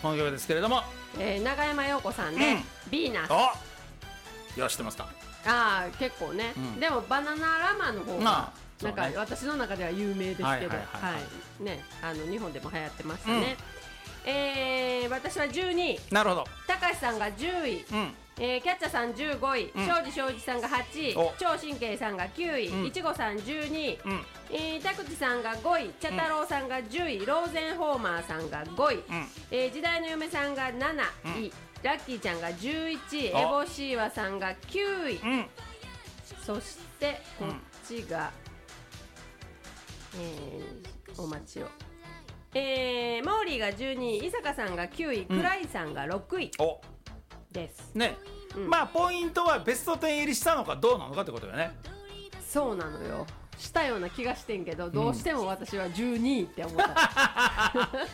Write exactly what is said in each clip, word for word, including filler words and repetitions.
この曲ですけれども、 えー、永山陽子さんで、うん、ビーナス。 およし知ってますか。 ああ結構ね、うん、でもバナナラマの方がなんか、ね、私の中では有名ですけど、はいね、あの日本でも流行ってましたね、うん、えー、私はじゅうにい。なるほど。高橋さんがじゅうい、うん、えー、キャッチャーさんじゅうごい、庄司庄司さんがはちい、超神経さんがきゅうい、うん、いちごさんじゅうにい、うん、えー、田口さんがごい、茶太郎さんがじゅうい、ローゼンホーマーさんがごい、うん、えー、時代の嫁さんがなない、うん、ラッキーちゃんがじゅういちい、エボシーワさんがきゅうい、うん、そしてこっちが、うん、えー、お待ちを、えー、モーリーがじゅうにい、伊坂さんがきゅうい、うん、クライさんがろくいですね、うん、まあポイントはベストじゅう入りしたのかどうなのかってことだよね。そうなのよ、したような気がしてんけど、どうしても私はじゅうにいって思った、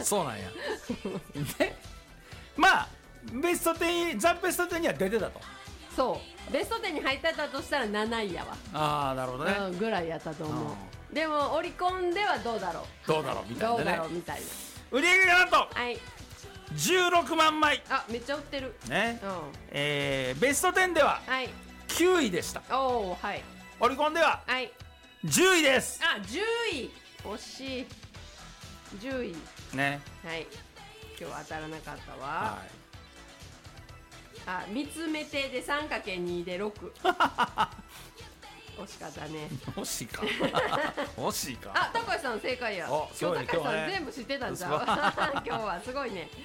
そうなんやね、まあベストじゅう、ザ・ベストじゅうには出てたと。そうベストじゅうに入ってたとしたらなないやわ。ああなるほどね、うん、ぐらいやったと思う。でもオリコンではどうだろうどうだろうみたいなね、どうだろうみたいな。売り上げがなんと、はい、じゅうろくまんまい。あ、めっちゃ売ってるね、うん、えー、ベストじゅうではきゅういでした。おー、はい。オリコンではじゅういです。あ、じゅうい惜しい。じゅういね、はい。今日当たらなかったわ、はい。あ、見つめてで さんかけるに でろく惜しかったね。惜しいか惜しいか。あ、高橋さん正解や。今日高橋さん全部知ってたんじゃん今日はすごいね。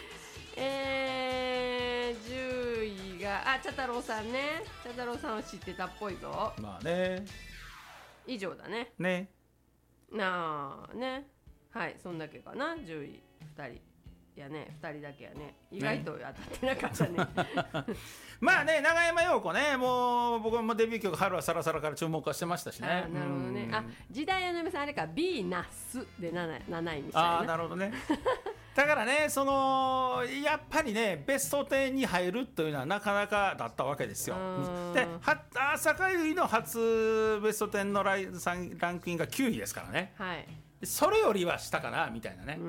えー、じゅういが、あ、茶太郎さんね。茶太郎さんは知ってたっぽいぞ。まあね、以上だね。ね、なあね、はい、そんだけかな。じゅういふたりやね、ふたりだけやね。意外と当たってなかったねまあね、永山陽子ね、もう僕もデビュー曲春はサラサラから注目はしてましたしね。あ、なるほどね。あ、時代の嫁さんあれか、ビーナスでなないみたいな。あ、なるほどねだからね、そのやっぱりね、ベストじゅうに入るというのはなかなかだったわけですよ。で、朝香ゆいの初ベストじゅうのライランクインがきゅういですからね、はい、それよりは下かなみたいなね。うん、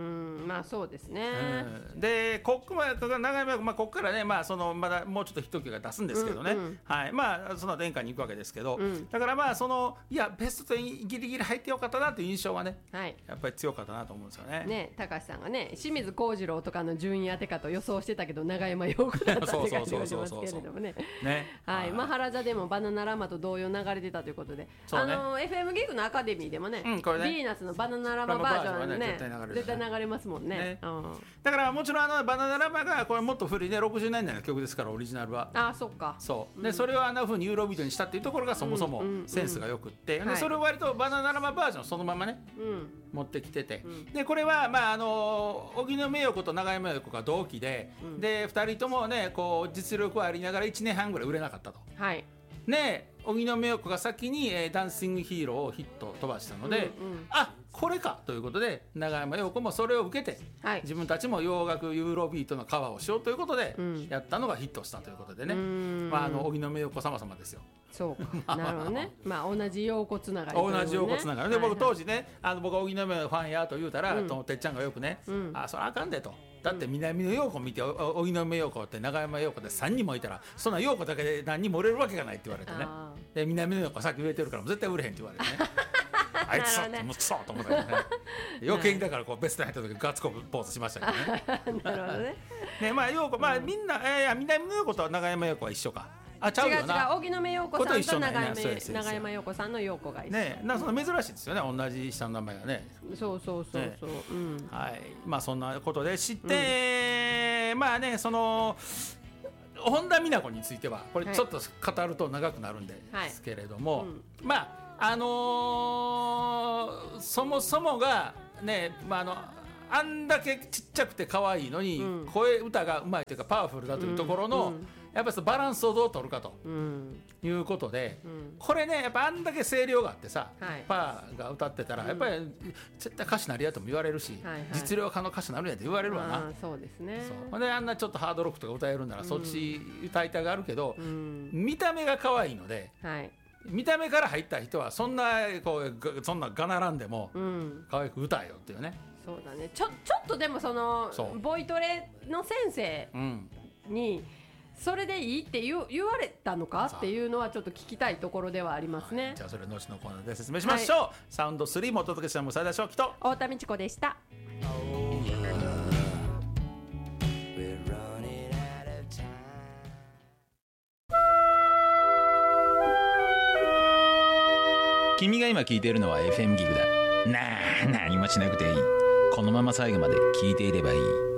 まあそうですね、うん、でこっから長山、まあ、こっからね、まあ、そのまだもうちょっとヒット曲が出すんですけどね、うんうん、はい、まあその殿下に行くわけですけど、うん、だからまあそのいやベストじゅうにギリギリ入ってよかったなという印象はね、はい、やっぱり強かったなと思うんですよね。ね、高橋さんがね、清水幸次郎とかの順位当てかと予想してたけど永山陽子だったって感じがしますけれどもね。はい、マハラジャでもバナナラマと同様流れてたということで、ね、あの エフエム ギグのアカデミーでもね、うん、これね、ヴィーナスのバナナラマバージョンね、絶対流れますもんね。ね、うん、だからもちろんあのバナナラマがこれもっと古いね、ろくじゅうねんだいの曲ですから、オリジナルは。ああ、そっか。そうで、うん、それをあんな風にユーロビートにしたっていうところがそもそもセンスがよくって、うんうんうん、でそれを割とバナナラマバージョンそのままね、うん、持ってきてて、うん、でこれはまああの荻野目洋子と永山洋子が同期で、うん、でふたりともねこう実力はありながらいちねんはんぐらい売れなかったと。はい。ね、荻野目洋子が先に、えー、ダンシングヒーローをヒット飛ばしたので、うんうん、あ、これかということで永山洋子もそれを受けて、はい、自分たちも洋楽ユーロビートのカバーをしようということで、うん、やったのがヒットしたということでね、まあ、あの荻野目洋子様様ですよ。そうかなるほどねまあ同じ洋子つながり、ね、同じ洋子つながりで、僕当時ね、あの僕は荻野目ファンやと言うたら、うん、とてっちゃんがよくね、うん、あ、それあかんでと、だって南野陽子見て荻野目洋子って永山洋子でさんにんもいたらそんな洋子だけで何人も売れるわけがないって言われてね、で南野陽子さっき売れてるから絶対売れへんって言われてねあいつさってもうクソと思ったけどね余計にだからこうベストに入った時ガッツコポーズしましたけどねなるほどね。ね、まあ陽子、まあみんな、えー、南野陽子と永山洋子は一緒か。あ、ちゃうよな。違う違う、荻野目洋子さんと永山、永山洋子さんの洋子が一緒ね。なんかその珍しいですよね、同じ下の名前がね。そうそうそうそう、ね、うん、はい、まあそんなことで知って、うん、まあね、その本田美奈子についてはこれちょっと語ると長くなるんですけれども、はい、うん、まああのー、そもそもがね、まああのあんだけちっちゃくて可愛いのに、うん、声歌がうまいというかパワフルだというところの、うんうん、やっぱりバランスをどう取るかと、うん、いうことで、うん、これねやっぱあんだけ声量があってさ、はい、パーが歌ってたら、うん、やっぱり絶対歌手なりやとも言われるし、はいはい、実力派の歌手なるやと言われるわな。あ、そうですね。そうであんなちょっとハードロックとか歌えるなら、うん、そっち歌いたがあるけど、うん、見た目が可愛いので、はい、見た目から入った人はそんなこうそんながならんでも、うん、可愛く歌えよっていうね。 そうだね、ちょちょっとでもそのボイトレの先生に、うん、それでいいって言う言われたのかっていうのはちょっと聞きたいところではありますね、 はい、じゃあそれ後のコーナーで説明しましょう、はい、サウンドスリーもお届けしたのも斉田翔樹と太田美智子でした。 君が今聞いているのは エフエム ギグだ。なあ、何もしなくていい。このまま最後まで聞いていればいい。